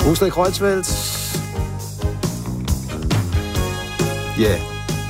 Rosted Kreuzfeldt. Ja. Yeah.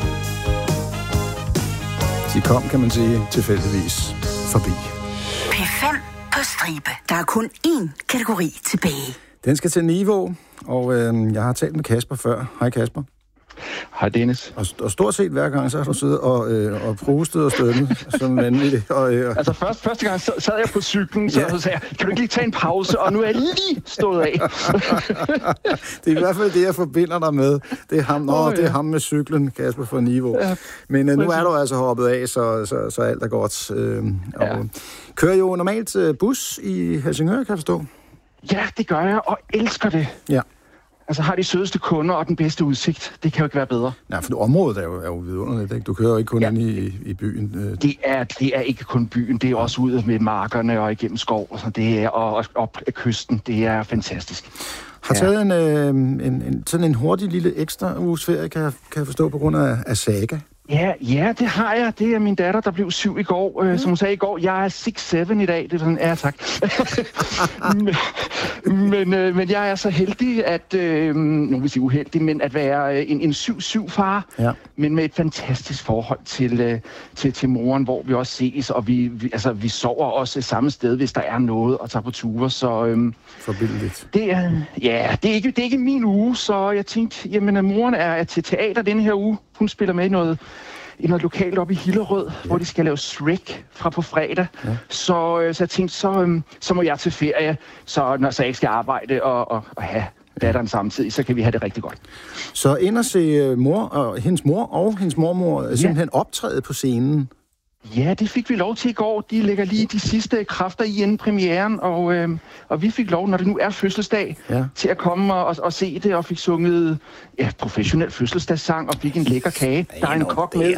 De kom, kan man sige, tilfældigvis forbi. P5 på stribe. Der er kun én kategori tilbage. Den skal til Niveau, og jeg har talt med Kasper før. Hej Kasper. Hej Dennis. Og stort set hver gang, så har du siddet og prustet og stønnet som vanvittigt. Altså første gang sad jeg på cyklen, så sagde jeg, kan du ikke lige tage en pause, og nu er jeg lige stået af. Det er i hvert fald det, jeg forbinder dig med. Det er ham, det er ham med cyklen, Kasper fra Niveau. Ja, men nu er du altså hoppet af, så alt er godt. Kører jo normalt bus i Helsingør, kan jeg forstå? Ja, det gør jeg, og elsker det. Ja. Altså har de sødeste kunder og den bedste udsigt. Det kan jo ikke være bedre. Nej, for området er jo vidunderligt, ikke? Du kører jo ikke kun ind i byen. Det er ikke kun byen. Det er også ude med markerne og igennem skov og sådan. Det er og op ad kysten. Det er fantastisk. Har taget sådan en hurtig lille ekstra uges ferie, kan jeg forstå, på grund af Saga. Ja, det har jeg. Det er min datter, der blev 7 i går. Som hun sagde i går, jeg er 6-7 i dag. Det er sådan, ja tak. men jeg er så heldig, at, nu vil jeg sige uheldig, men at være en 7-7-far, men med et fantastisk forhold til moren, hvor vi også ses, og vi sover også samme sted, hvis der er noget at tage på ture. Så forbilledligt. Det er ikke min uge, så jeg tænkte, jamen moren er til teater denne her uge. Hun spiller med i noget lokalt oppe i Hillerød, hvor de skal lave Shrek fra på fredag. Ja. Så jeg tænkte, så må jeg til ferie, så når jeg ikke skal arbejde og have datteren samtidig, så kan vi have det rigtig godt. Så ind og se hendes mor og hendes mormor simpelthen optræde på scenen. Ja, det fik vi lov til i går. De lægger lige de sidste kræfter i inden premieren, og vi fik lov, når det nu er fødselsdag, til at komme og se det, og fik sunget professionel fødselsdagssang, og fik en lækker kage. Der er en kok med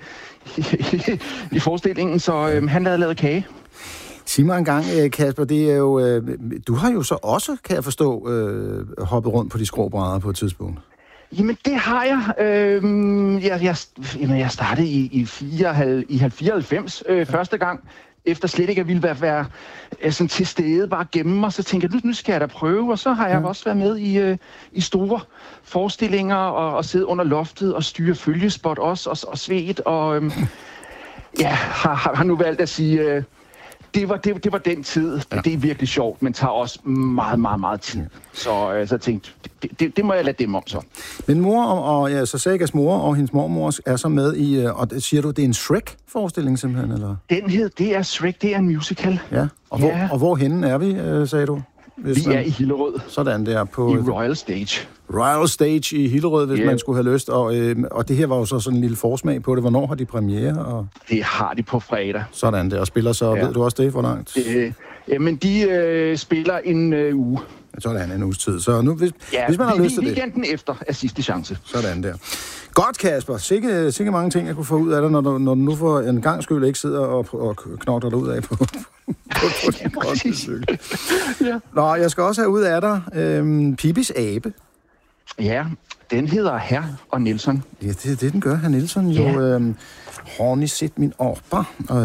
i forestillingen, så han havde lavet kage. Sig mig en gang, Kasper, det er jo, du har jo så også, kan jeg forstå, hoppet rundt på de skråbrædder på et tidspunkt. Jamen, det har jeg. Jeg startede i 94 første gang, efter slet ikke at ville være sådan til stede, bare gemme mig. Så tænkte jeg, nu skal jeg da prøve, og så har jeg også været med i store forestillinger, og sidde under loftet og styre følgespot også, og svedt, og har nu valgt at sige... Det var den tid. Ja. Det er virkelig sjovt, men tager også meget, meget, meget tid. Så jeg tænkte, det må jeg lade dem om så. Men mor så Sagas mor og hendes mormor er så med i, og siger du, det er en Shrek-forestilling simpelthen, eller? Det er Shrek, det er en musical. Ja, og hvorhenne er vi, sagde du? Vi er i Hillerød. Sådan der på... I Royal Stage. Royal Stage i Hillerød, hvis man skulle have lyst. Og det her var jo så sådan en lille forsmag på det. Hvornår har de premiere? Det har de på fredag. Sådan der. Og spiller så, ved du også det, hvor langt? Jamen, de spiller en uge. Sådan en uges tid. Så nu, hvis man har lyst til det... Weekenden efter er sidste chance. Sådan der. Godt, Kasper. Sikke mange ting, jeg kunne få ud af dig, når du nu for en gang skyld ikke sidder og knokler dig ud af på den grønne cykel. Nå, jeg skal også have ud af dig Pipis abe. Ja, den hedder Herr og Nielsen. Ja, det er det, den gør, Herr Nielsen. Jo, har ni set min orper?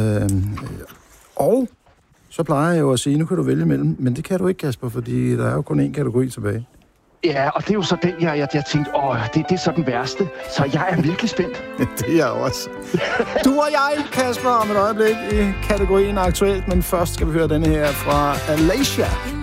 Og så plejer jeg jo at sige, nu kan du vælge mellem, men det kan du ikke, Kasper, fordi der er jo kun én kategori tilbage. Ja, og det er jo så den, jeg tænkte, det er så den værste, så jeg er virkelig spændt. Det er jeg også. Du og jeg, Kasper, om et øjeblik i kategorien aktuelt, men først skal vi høre denne her fra Alacia.